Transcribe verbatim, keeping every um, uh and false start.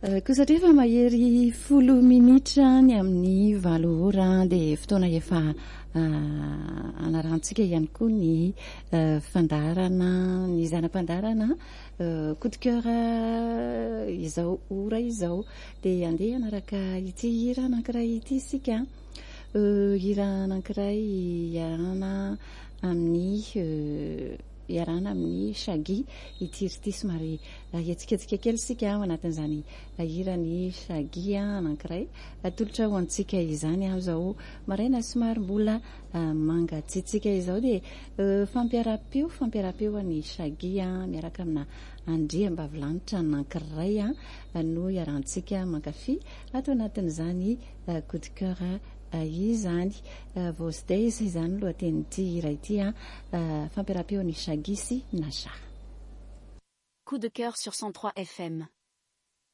Koa satria efa mahery folo minitra ny amin'ny valo ora dia fotoana efa anarantsika ihany koa ny fandarana ny zanam-pandarana coup de cœur izao ora izao dia andeha anaraka ity hira anankiray ity isika hira anankiray iarana amin'ny iarana amin'ny Shaggy ity ity somary etsiketsika kely sika ao anatin'izany hira ny Shaggy anankiray atolotra ho antsika izany aho zao maraina somary mbola mangatsiatsika izao dia fampiarapeo fampiarapeo ny Shaggy miaraka amina Andriambavilanitra anankiray no iarantsika mankafy ato anatin'izany coup de cœur izany Vos Days izany lohatenyity hira ity fampiarapeo ny Shaggy sy Naja. Coup de cœur sur cent trois F M.